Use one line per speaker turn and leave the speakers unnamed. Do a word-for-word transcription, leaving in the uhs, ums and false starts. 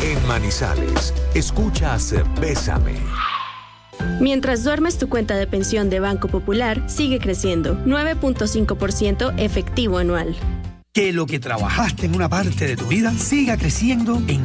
En Manizales, escuchas Bésame.
Mientras duermes, tu cuenta de pensión de Banco Popular sigue creciendo, nueve punto cinco por ciento efectivo anual.
Que lo que trabajaste en una parte de tu vida siga creciendo en